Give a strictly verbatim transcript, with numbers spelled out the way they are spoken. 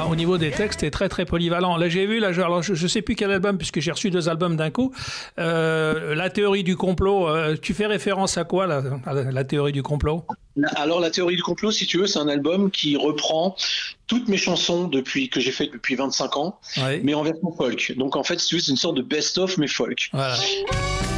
au niveau des textes, t'es très très polyvalent. Là, j'ai vu, là, je, alors, je, je sais plus quel album, puisque j'ai reçu deux albums d'un coup. Euh, la théorie du complot, euh, tu fais référence à quoi, là, à la, la théorie du complot? Alors la théorie du complot, si tu veux, c'est un album qui reprend toutes mes chansons depuis que j'ai fait depuis vingt-cinq ans, Oui. mais en version folk. Donc en fait, si tu veux, c'est une sorte de best-of mais folk. Voilà.